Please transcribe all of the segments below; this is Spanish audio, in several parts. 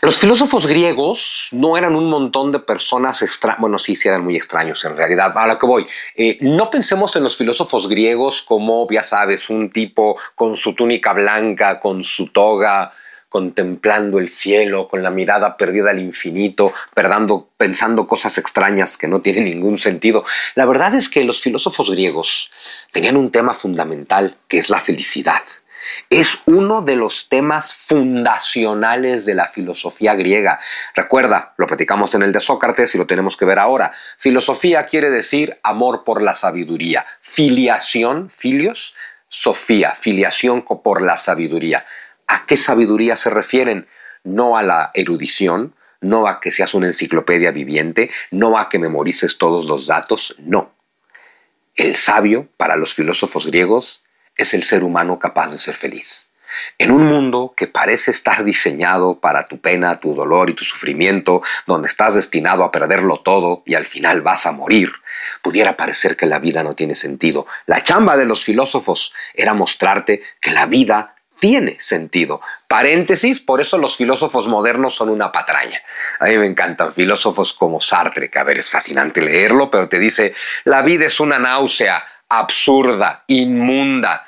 Los filósofos griegos no eran un montón de personas bueno, sí eran muy extraños en realidad. A lo que voy, no pensemos en los filósofos griegos como, ya sabes, un tipo con su túnica blanca, con su toga, contemplando el cielo, con la mirada perdida al infinito, pensando cosas extrañas que no tienen ningún sentido. La verdad es que los filósofos griegos tenían un tema fundamental, que es la felicidad. Es uno de los temas fundacionales de la filosofía griega. Recuerda, lo platicamos en el de Sócrates y lo tenemos que ver ahora. Filosofía quiere decir amor por la sabiduría. Filiación, filios, sofía, filiación por la sabiduría. ¿A qué sabiduría se refieren? No a la erudición, no a que seas una enciclopedia viviente, no a que memorices todos los datos, no. El sabio, para los filósofos griegos, es el ser humano capaz de ser feliz. En un mundo que parece estar diseñado para tu pena, tu dolor y tu sufrimiento, donde estás destinado a perderlo todo y al final vas a morir, pudiera parecer que la vida no tiene sentido. La chamba de los filósofos era mostrarte que la vida tiene sentido. Paréntesis, por eso los filósofos modernos son una patraña. A mí me encantan filósofos como Sartre, que a ver, es fascinante leerlo, pero te dice, la vida es una náusea absurda, inmunda.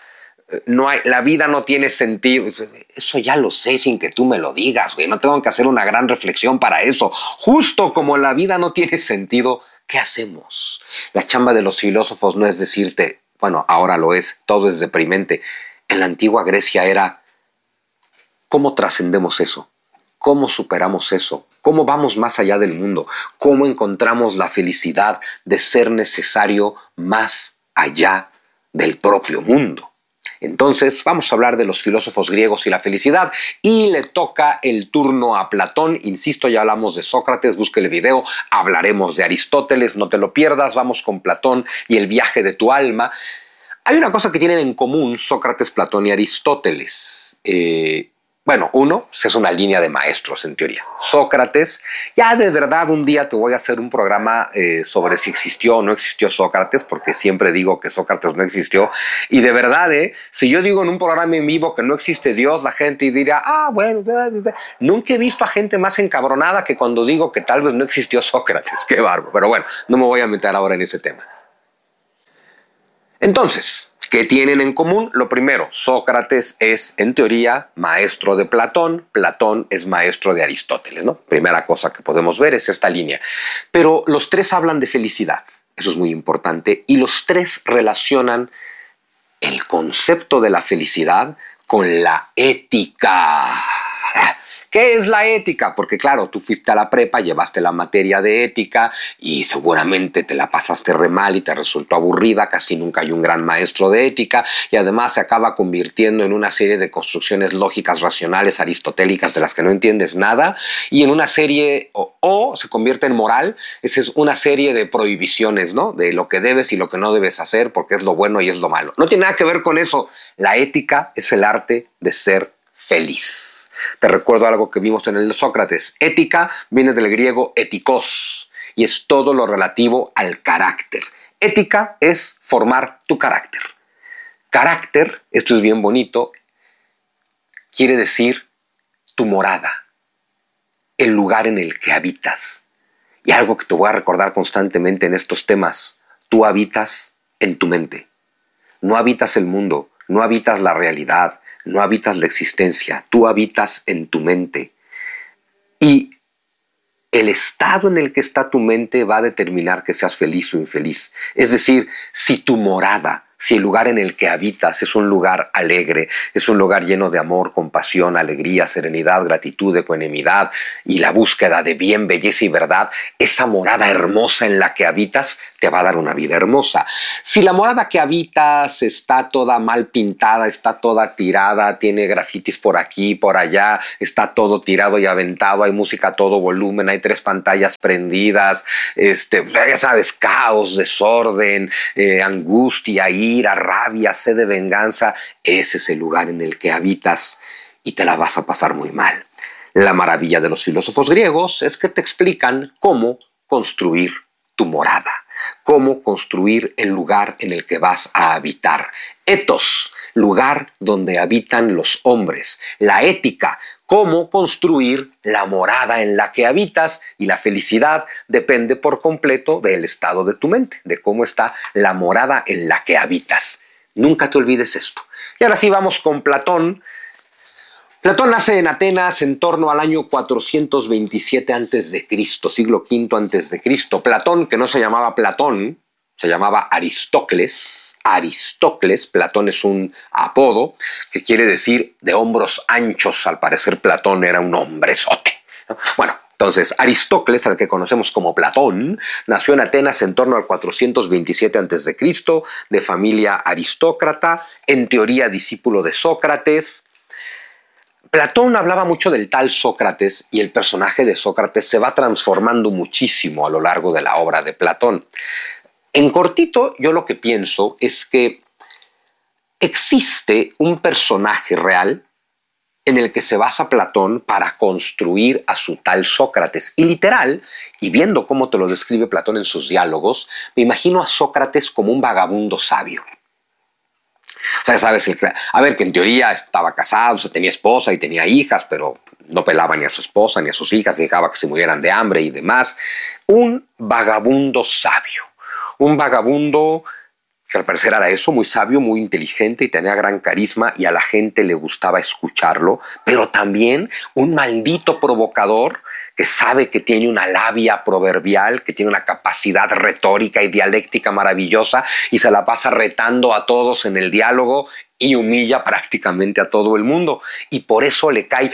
La vida no tiene sentido. Eso ya lo sé sin que tú me lo digas, güey. No tengo que hacer una gran reflexión para eso. Justo como la vida no tiene sentido, ¿qué hacemos? La chamba de los filósofos no es decirte, bueno, ahora lo es, todo es deprimente. En la antigua Grecia era, ¿cómo trascendemos eso? ¿Cómo superamos eso? ¿Cómo vamos más allá del mundo? ¿Cómo encontramos la felicidad de ser necesario más allá del propio mundo? Entonces vamos a hablar de los filósofos griegos y la felicidad y le toca el turno a Platón. Insisto, ya hablamos de Sócrates, busque el video, hablaremos de Aristóteles, no te lo pierdas, vamos con Platón y el viaje de tu alma. Hay una cosa que tienen en común Sócrates, Platón y Aristóteles. Bueno, uno, es una línea de maestros en teoría. Sócrates, ya de verdad un día te voy a hacer un programa sobre si existió o no existió Sócrates, porque siempre digo que Sócrates no existió. Y de verdad, si yo digo en un programa en vivo que no existe Dios, la gente dirá, bueno, nunca he visto a gente más encabronada que cuando digo que tal vez no existió Sócrates. Qué bárbaro. Pero bueno, no me voy a meter ahora en ese tema. Entonces, ¿qué tienen en común? Lo primero, Sócrates es, en teoría, maestro de Platón. Platón es maestro de Aristóteles, ¿no? Primera cosa que podemos ver es esta línea. Pero los tres hablan de felicidad. Eso es muy importante. Y los tres relacionan el concepto de la felicidad con la ética. ¿Qué es la ética? Porque claro, tú fuiste a la prepa, llevaste la materia de ética y seguramente te la pasaste re mal y te resultó aburrida, casi nunca hay un gran maestro de ética y además se acaba convirtiendo en una serie de construcciones lógicas racionales aristotélicas de las que no entiendes nada y en una serie, o se convierte en moral, esa es una serie de prohibiciones, ¿no? De lo que debes y lo que no debes hacer porque es lo bueno y es lo malo. No tiene nada que ver con eso. La ética es el arte de ser feliz. Te recuerdo algo que vimos en el de Sócrates. Ética viene del griego etikos y es todo lo relativo al carácter. Ética es formar tu carácter. Carácter, esto es bien bonito, quiere decir tu morada, el lugar en el que habitas. Y algo que te voy a recordar constantemente en estos temas, tú habitas en tu mente. No habitas el mundo, no habitas la realidad, no habitas la existencia, tú habitas en tu mente. Y el estado en el que está tu mente va a determinar que seas feliz o infeliz. Es decir, si tu morada, si el lugar en el que habitas es un lugar alegre, es un lugar lleno de amor, compasión, alegría, serenidad, gratitud, ecuanimidad y la búsqueda de bien, belleza y verdad, esa morada hermosa en la que habitas te va a dar una vida hermosa. Si la morada que habitas está toda mal pintada, está toda tirada, tiene grafitis por aquí, por allá, está todo tirado y aventado, hay música a todo volumen, hay 3 pantallas prendidas, ya sabes, caos, desorden, angustia, ira, rabia, sed de venganza, ese es el lugar en el que habitas y te la vas a pasar muy mal. La maravilla de los filósofos griegos es que te explican cómo construir tu morada, cómo construir el lugar en el que vas a habitar. Etos, lugar donde habitan los hombres. La ética, cómo construir la morada en la que habitas, y la felicidad depende por completo del estado de tu mente, de cómo está la morada en la que habitas. Nunca te olvides esto. Y ahora sí vamos con Platón. Platón nace en Atenas en torno al año 427 a.C., siglo V a.C. Platón, que no se llamaba Platón, se llamaba Aristócles. Aristócles, Platón es un apodo que quiere decir de hombros anchos. Al parecer Platón era un hombrezote, ¿no? Bueno, entonces Aristócles, al que conocemos como Platón, nació en Atenas en torno al 427 a.C., de familia aristócrata, en teoría discípulo de Sócrates. Platón hablaba mucho del tal Sócrates, y el personaje de Sócrates se va transformando muchísimo a lo largo de la obra de Platón. En cortito, yo lo que pienso es que existe un personaje real en el que se basa Platón para construir a su tal Sócrates. Y literal, y viendo cómo te lo describe Platón en sus diálogos, me imagino a Sócrates como un vagabundo sabio. O sea, sabes, a ver, que en teoría estaba casado, o sea, tenía esposa y tenía hijas, pero no pelaba ni a su esposa ni a sus hijas, dejaba que se murieran de hambre y demás. Un vagabundo sabio. Un vagabundo que al parecer era eso, muy sabio, muy inteligente y tenía gran carisma, y a la gente le gustaba escucharlo, pero también un maldito provocador que sabe que tiene una labia proverbial, que tiene una capacidad retórica y dialéctica maravillosa, y se la pasa retando a todos en el diálogo y humilla prácticamente a todo el mundo. Y por eso le cae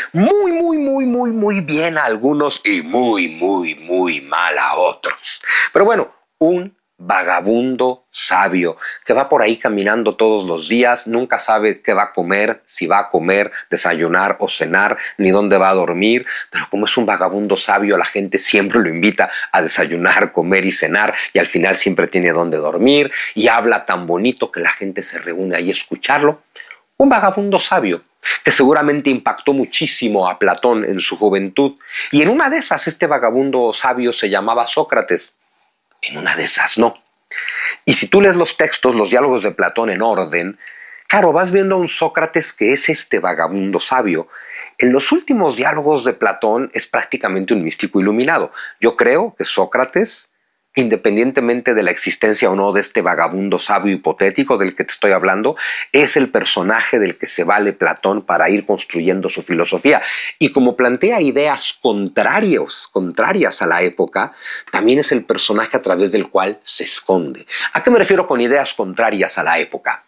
muy bien a algunos y muy mal a otros. Pero bueno, un vagabundo sabio que va por ahí caminando todos los días, nunca sabe qué va a comer, si va a comer, desayunar o cenar, ni dónde va a dormir, pero como es un vagabundo sabio, la gente siempre lo invita a desayunar, comer y cenar, y al final siempre tiene dónde dormir, y habla tan bonito que la gente se reúne ahí a escucharlo. Un vagabundo sabio que seguramente impactó muchísimo a Platón en su juventud, y en una de esas este vagabundo sabio se llamaba Sócrates. En una de esas no. Y si tú lees los textos, los diálogos de Platón en orden, claro, vas viendo a un Sócrates que es este vagabundo sabio. En los últimos diálogos de Platón es prácticamente un místico iluminado. Yo creo que Sócrates, independientemente de la existencia o no de este vagabundo sabio hipotético del que te estoy hablando, es el personaje del que se vale Platón para ir construyendo su filosofía. Y como plantea ideas contrarias a la época, también es el personaje a través del cual se esconde. ¿A qué me refiero con ideas contrarias a la época?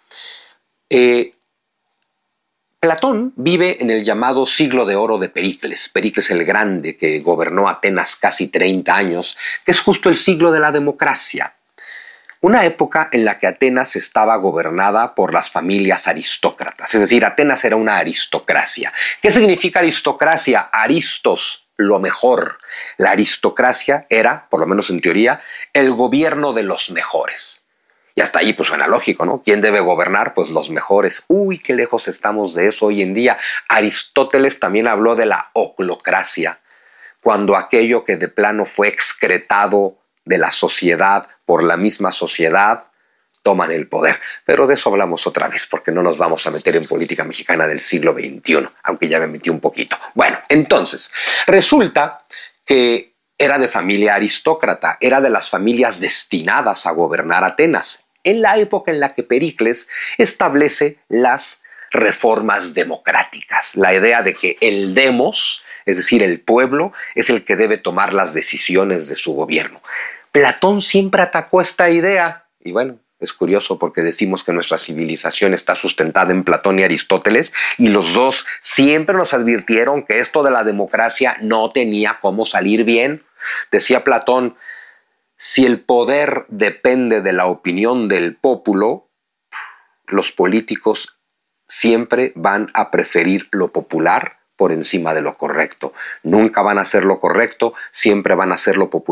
Platón vive en el llamado siglo de oro de Pericles, Pericles el Grande, que gobernó Atenas casi 30 años, que es justo el siglo de la democracia. Una época en la que Atenas estaba gobernada por las familias aristócratas, es decir, Atenas era una aristocracia. ¿Qué significa aristocracia? Aristos, lo mejor. La aristocracia era, por lo menos en teoría, el gobierno de los mejores. Y hasta ahí pues suena lógico, ¿no? ¿Quién debe gobernar? Pues los mejores. Uy, qué lejos estamos de eso hoy en día. Aristóteles también habló de la oclocracia, cuando aquello que de plano fue excretado de la sociedad por la misma sociedad toman el poder. Pero de eso hablamos otra vez, porque no nos vamos a meter en política mexicana del siglo XXI, aunque ya me metí un poquito. Bueno, entonces, resulta que era de familia aristócrata, era de las familias destinadas a gobernar Atenas, en la época en la que Pericles establece las reformas democráticas, la idea de que el demos, es decir, el pueblo, es el que debe tomar las decisiones de su gobierno. Platón siempre atacó esta idea, y bueno, es curioso porque decimos que nuestra civilización está sustentada en Platón y Aristóteles, y los dos siempre nos advirtieron que esto de la democracia no tenía cómo salir bien. Decía Platón, si el poder depende de la opinión del pueblo, los políticos siempre van a preferir lo popular por encima de lo correcto. Nunca van a hacer lo correcto, siempre van a hacer lo popular